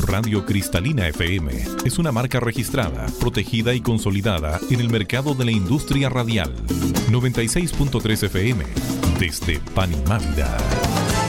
Radio Cristalina FM es una marca registrada, protegida y consolidada en el mercado de la industria radial. 96.3 FM, desde Panimávida.